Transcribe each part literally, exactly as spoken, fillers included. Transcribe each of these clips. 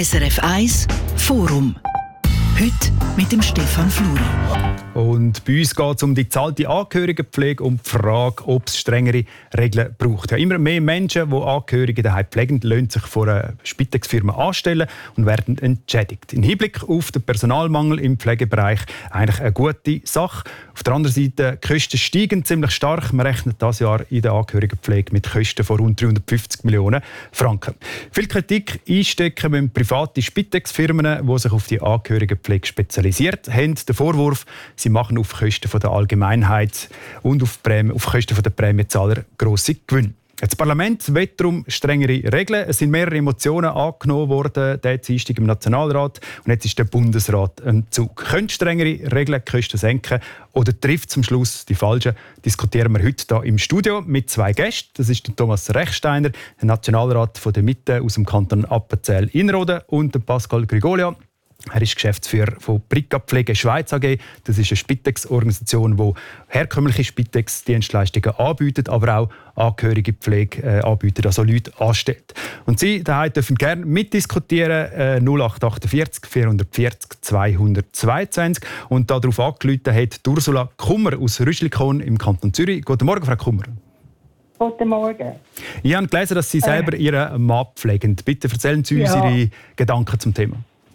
S R F eins Forum. Heute mit dem Stefan Fluri. Und bei uns geht es um die gezahlte Angehörigenpflege und die Frage, ob es strengere Regeln braucht. Ja, immer mehr Menschen, die Angehörige daheim pflegen, lassen sich von einer Spitex-Firma anstellen und werden entschädigt. Im Hinblick auf den Personalmangel im Pflegebereich eigentlich eine gute Sache. Auf der anderen Seite, die Kosten steigen ziemlich stark. Man rechnet dieses Jahr in der Angehörigenpflege mit Kosten von rund dreihundertfünfzig Millionen Franken. Viel Kritik einstecken müssen private Spitex-Firmen, die sich auf die Angehörigenpflege spezialisiert haben. Der Vorwurf, sie machen auf Kosten der Allgemeinheit und auf, Prämie, auf Kosten der Prämienzahler grosse Gewinne. Das Parlament will darum strengere Regeln. Es sind mehrere Emotionen angenommen worden, der Dienstag im Nationalrat. Und jetzt ist der Bundesrat am Zug. Können strengere Regeln die Kosten senken oder trifft zum Schluss die falschen? Diskutieren wir heute hier im Studio mit zwei Gästen. Das ist der Thomas Rechsteiner, der Nationalrat von der Mitte aus dem Kanton Appenzell-Innerrhoden, und der Pascal Grigolia. Er ist Geschäftsführer von Brika Pflege Schweiz A G. Das ist eine Spitex-Organisation, die herkömmliche Spitex-Dienstleistungen anbietet, aber auch angehörige Pflege äh, anbietet, also Leute anstellt. Und Sie daheim dürfen gerne mitdiskutieren. Äh, null acht achtundvierzig vierhundertvierzig zweihundertzweiundzwanzig. Und darauf angerufen hat Ursula Kummer aus Rüschlikon im Kanton Zürich. Guten Morgen, Frau Kummer. Guten Morgen. Ich habe gelesen, dass Sie selber äh. Ihren Mann pflegen. Bitte erzählen Sie uns ja. Ihre Gedanken zum Thema.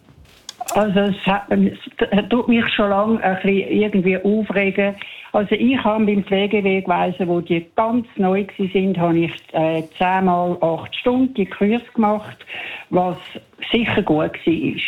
Also es, hat, es tut mich schon lange ein bisschen irgendwie aufregen. Also ich habe beim Pflegewegweisen, wo die ganz neu waren, habe ich äh, zehnmal acht Stunden die Kurs gemacht, was sicher gut war.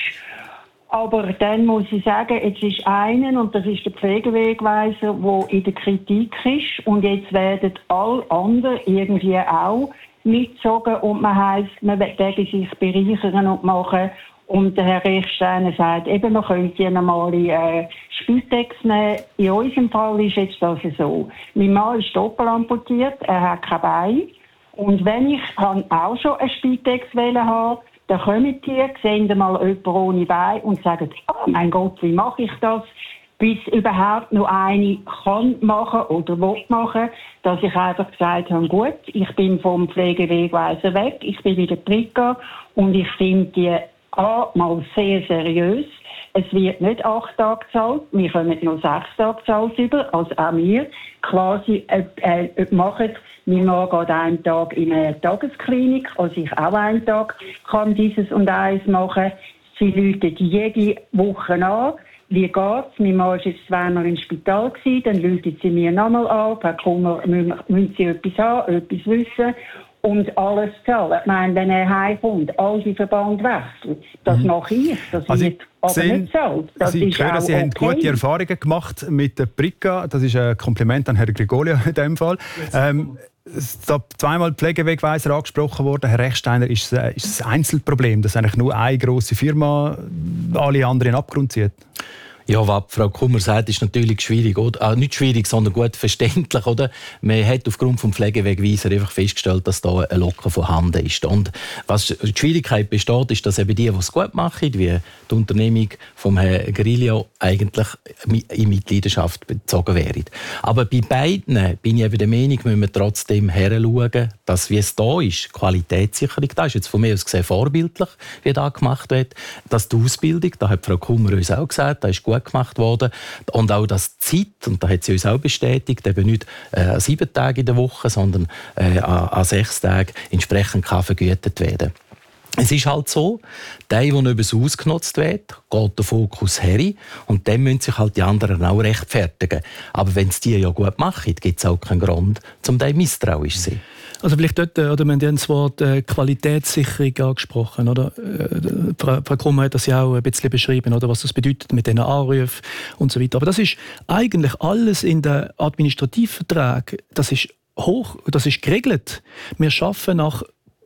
Aber dann muss ich sagen, jetzt ist einer, und das ist der Pflegewegweiser, der in der Kritik ist, und jetzt werden alle anderen irgendwie auch mitgezogen und man heisst, man werde sich bereichern und machen. Und der Herr Rechsteiner sagt, eben, man könnte ja normale äh, Spitex nehmen. In unserem Fall ist jetzt das so. Mein Mann ist doppelt amputiert, er hat kein Bein. Und wenn ich auch schon eine Spitex haben, dann kommen die, sehen mal jemanden ohne Bein und sagen, oh mein Gott, wie mache ich das? Bis überhaupt noch eine kann machen oder will machen, dass ich einfach gesagt habe, gut, ich bin vom Pflegewegweiser weg, ich bin wieder Brika und ich finde die A, mal sehr seriös. Es wird nicht acht Tage gezahlt, wir kommen nur sechs Tage gezahlt über, also auch wir. Quasi äh, äh, machen, mein Mann geht einen Tag in eine Tagesklinik, also ich auch einen Tag kann dieses und eins machen. Sie rufen jede Woche an, wie geht's? Mein Mann war jetzt zweimal im Spital gewesen, dann rufen sie mir nochmal an, Herr Kummer, müssen Sie etwas haben, etwas wissen? Und alles zahlen. Ich meine, wenn er heimkommt, all die Verband wechseln, das mhm. mache ich. Das also wird aber sehen, nicht zahlt. Das Sie ist hören, Sie okay. haben gute Erfahrungen gemacht mit der Brika. Das ist ein Kompliment an Herrn Grigolia in diesem Fall. Ähm, es ist zweimal Pflegewegweiser angesprochen worden. Herr Rechsteiner, ist es, ist es ein Einzelproblem, dass eigentlich nur eine grosse Firma alle anderen in den Abgrund zieht? Ja, was Frau Kummer sagt, ist natürlich schwierig. Oder? Ah, nicht schwierig, sondern gut verständlich. Oder? Man hat aufgrund des Pflegewegweisers einfach festgestellt, dass da ein Locken vorhanden ist. Und was die Schwierigkeit besteht, ist, dass eben die, die es gut machen, wie die Unternehmung von Herrn Grillo, eigentlich in Mitleidenschaft bezogen wären. Aber bei beiden bin ich eben der Meinung, müssen wir trotzdem heranschauen, dass, wie es da ist, Qualitätssicherung da ist. Jetzt von mir aus gesehen vorbildlich, wie das gemacht wird. Dass die Ausbildung, da hat Frau Kummer uns auch gesagt, da ist gut gemacht worden. Und auch das Zeit, und da hat sie uns auch bestätigt, eben nicht äh, sieben Tage in der Woche, sondern äh, an, an sechs Tagen entsprechend kann vergütet werden. Es ist halt so, der, der nicht übers ausgenutzt wird, geht der Fokus her und dann müssen sich halt die anderen auch rechtfertigen. Aber wenn es die ja gut machen, gibt es auch keinen Grund, um dem misstrauisch zu sein. Also vielleicht dort, oder wir haben das Wort äh, Qualitätssicherung angesprochen, oder? Äh, Frau, Frau Kummer hat das ja auch ein bisschen beschrieben, oder, was das bedeutet mit diesen Anrufen und so weiter. Aber das ist eigentlich alles in den Administrativverträgen, das ist hoch, das ist geregelt. Wir arbeiten nach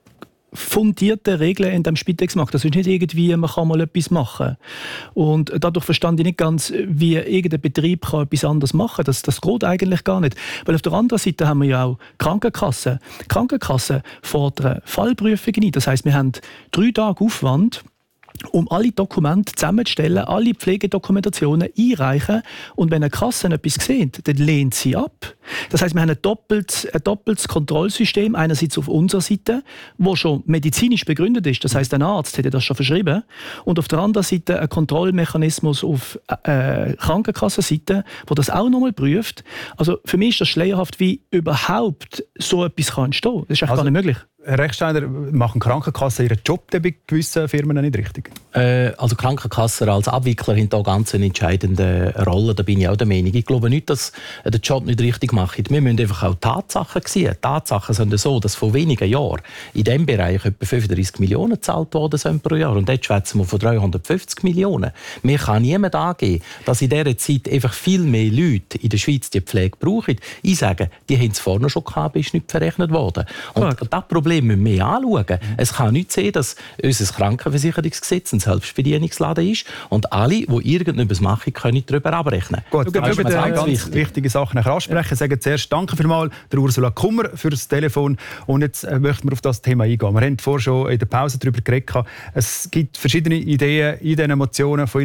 fundierte Regeln in dem Spitex-Markt. Das ist nicht irgendwie, man kann mal etwas machen. Und dadurch verstand ich nicht ganz, wie irgendein Betrieb kann etwas anderes machen kann. Das, das geht eigentlich gar nicht. Weil auf der anderen Seite haben wir ja auch Krankenkassen. Die Krankenkassen fordern Fallprüfungen ein. Das heisst, wir haben drei Tage Aufwand, um alle Dokumente zusammenzustellen, alle Pflegedokumentationen einreichen. Und wenn eine Kasse etwas sieht, dann lehnt sie ab. Das heisst, wir haben ein doppeltes, ein doppeltes Kontrollsystem, einerseits auf unserer Seite, das schon medizinisch begründet ist. Das heisst, ein Arzt hätte das schon verschrieben. Und auf der anderen Seite ein Kontrollmechanismus auf äh, Krankenkassenseite, der das auch nochmal prüft. Also für mich ist das schleierhaft, wie überhaupt so etwas kann entstehen. Das ist eigentlich also, gar nicht möglich. Herr Rechsteiner, machen Krankenkassen ihren Job bei gewissen Firmen nicht richtig? Äh, also Krankenkassen als Abwickler haben da ganz eine entscheidende Rolle. Da bin ich auch der Meinung. Ich glaube nicht, dass sie den Job nicht richtig machen. Wir müssen einfach auch Tatsachen sehen. Tatsachen sind so, dass vor wenigen Jahren in diesem Bereich etwa fünfunddreissig Millionen gezahlt worden sind pro Jahr. Und jetzt schwätzen wir von dreihundertfünfzig Millionen. Mir kann niemand angeben, dass in dieser Zeit einfach viel mehr Leute in der Schweiz die Pflege brauchen. Ich sage, die haben es vorne schon gehabt, ist nicht verrechnet worden. Und okay. das Problem müssen wir anschauen. Mhm. Es kann nicht sein, dass unser Krankenversicherungsgesetz ein Selbstbedienungsladen ist und alle, die irgendetwas machen, können darüber abrechnen. Gut, wir möchten eine ganz wichtig. wichtige Sache nachher ansprechen. Ich sage zuerst danke vielmals der Ursula Kummer für das Telefon. Und jetzt äh, möchten wir auf das Thema eingehen. Wir haben vorher schon in der Pause darüber geredet. Es gibt verschiedene Ideen in diesen Motionen von